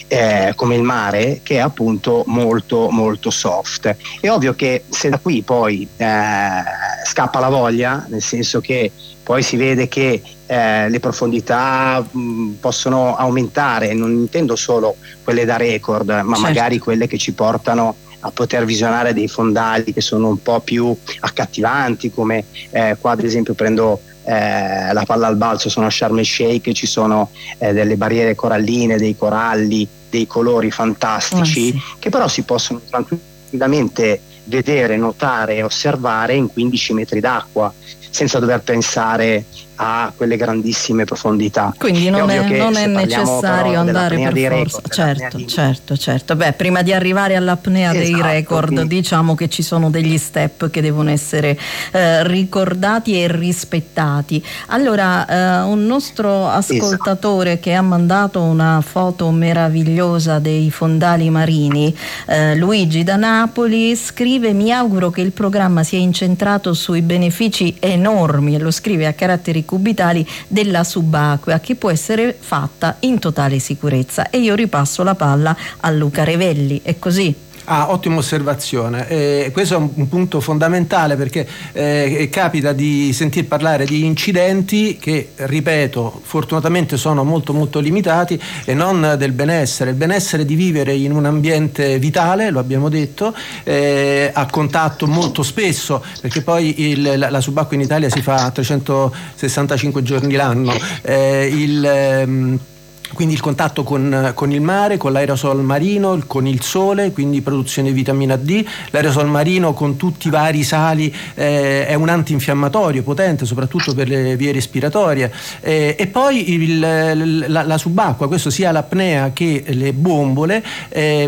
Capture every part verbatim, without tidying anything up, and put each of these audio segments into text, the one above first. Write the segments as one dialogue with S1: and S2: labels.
S1: eh, come il mare, che è appunto molto molto soft. È ovvio che se da qui poi eh, scappa la voglia, nel senso che poi si vede che eh, le profondità mh, possono aumentare, non intendo solo quelle da record, ma certo, magari quelle che ci portano a poter visionare dei fondali che sono un po' più accattivanti, come eh, qua ad esempio prendo eh, la palla al balzo, sono a Sharm el Sheikh, ci sono eh, delle barriere coralline, dei coralli, dei colori fantastici, oh, sì, che però si possono tranquillamente vedere, notare e osservare in quindici metri d'acqua, senza dover pensare a quelle grandissime profondità.
S2: Quindi non è, è, non è necessario andare per forza. Record, certo, di... certo, certo. Beh, prima di arrivare all'apnea esatto, dei record, quindi... diciamo che ci sono degli step che devono essere eh, ricordati e rispettati. Allora, eh, un nostro ascoltatore esatto, che ha mandato una foto meravigliosa dei fondali marini, eh, Luigi da Napoli, scrive: mi auguro che il programma sia incentrato sui benefici enormi, e lo scrive a caratteri cubitali, della subacquea, che può essere fatta in totale sicurezza. E io ripasso la palla a Luca Revelli. È così?
S3: Ah, ottima osservazione. Eh, questo è un, un punto fondamentale, perché eh, capita di sentir parlare di incidenti che, ripeto, fortunatamente sono molto molto limitati, e non del benessere. Il benessere di vivere in un ambiente vitale, lo abbiamo detto, eh, a contatto molto spesso, perché poi il, la, la subacquea in Italia si fa trecentosessantacinque giorni l'anno. Eh, il ehm, Quindi il contatto con, con il mare, con l'aerosol marino, con il sole, quindi produzione di vitamina D. L'aerosol marino con tutti i vari sali eh, è un antinfiammatorio potente, soprattutto per le vie respiratorie. Eh, e poi il, la, la subacquea, questo sia l'apnea che le bombole, eh,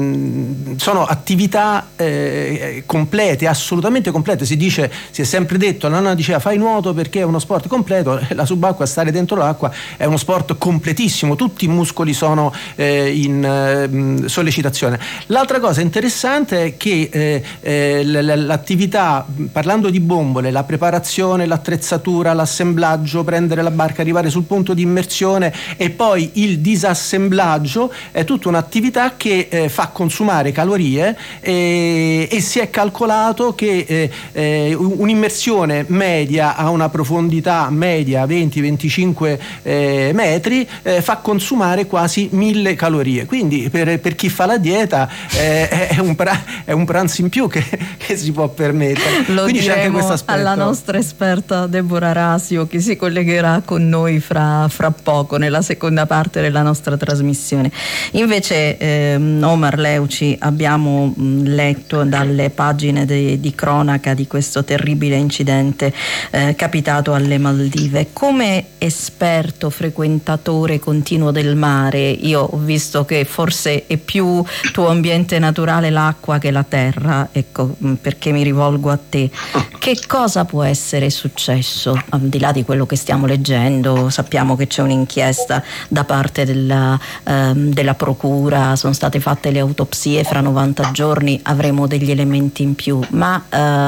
S3: sono attività eh, complete, assolutamente complete. Si dice, si è sempre detto, la nonna diceva fai nuoto perché è uno sport completo. La subacquea, stare dentro l'acqua, è uno sport completissimo. Tutti i muscoli sono eh, in eh, sollecitazione. L'altra cosa interessante è che eh, eh, l'attività, parlando di bombole, la preparazione, l'attrezzatura, l'assemblaggio, prendere la barca, arrivare sul punto di immersione e poi il disassemblaggio, è tutta un'attività che eh, fa consumare calorie, e, e si è calcolato che eh, eh, un'immersione media a una profondità media venti venticinque eh, metri eh, fa consumare quasi mille calorie. Quindi per, per chi fa la dieta eh, è, un pra, è un pranzo in più che, che si può permettere.
S2: Lo
S3: Quindi
S2: diremo
S3: c'è anche questo aspetto.
S2: Alla nostra esperta Deborah Rasio, che si collegherà con noi fra, fra poco nella seconda parte della nostra trasmissione. Invece ehm, Omar Leuci, abbiamo mh, letto dalle pagine de, di cronaca di questo terribile incidente eh, capitato alle Maldive. Come esperto frequentatore continuo del mare, io ho visto che forse è più tuo ambiente naturale l'acqua che la terra, ecco perché mi rivolgo a te. Che cosa può essere successo, al di là di quello che stiamo leggendo? Sappiamo che c'è un'inchiesta da parte della, ehm, della procura, sono state fatte le autopsie, fra novanta giorni avremo degli elementi in più, ma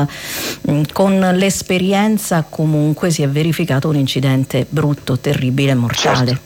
S2: eh, con l'esperienza comunque si è verificato un incidente brutto, terribile, mortale.
S1: Certo.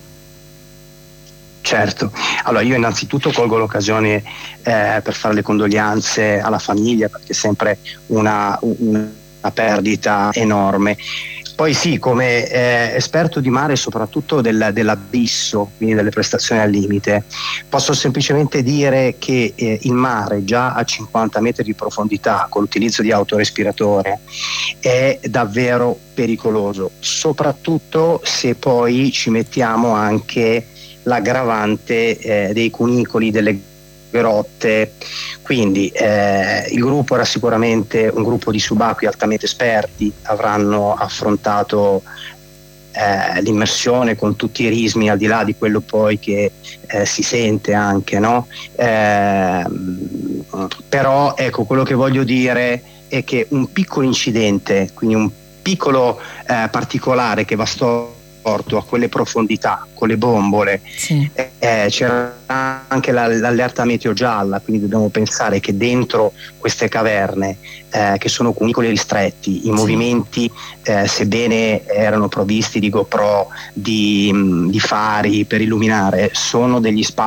S1: Certo, allora io innanzitutto colgo l'occasione eh, per fare le condoglianze alla famiglia, perché è sempre una, una perdita enorme. Poi sì, come eh, esperto di mare, soprattutto del, dell'abisso, quindi delle prestazioni al limite, posso semplicemente dire che eh, il mare già a cinquanta metri di profondità con l'utilizzo di autorespiratore è davvero pericoloso, soprattutto se poi ci mettiamo anche l'aggravante eh, dei cunicoli, delle grotte. Quindi eh, il gruppo era sicuramente un gruppo di subacquei altamente esperti, avranno affrontato eh, l'immersione con tutti i rismi, al di là di quello poi che eh, si sente anche, no? Eh, però ecco, quello che voglio dire è che un piccolo incidente, quindi un piccolo eh, particolare che va storto a quelle profondità con le bombole, sì. eh, c'era anche la, l'allerta meteo gialla, quindi dobbiamo pensare che dentro queste caverne eh, che sono cunicoli ristretti, i sì. movimenti eh, sebbene erano provvisti di GoPro, di, di fari per illuminare, sono degli spazi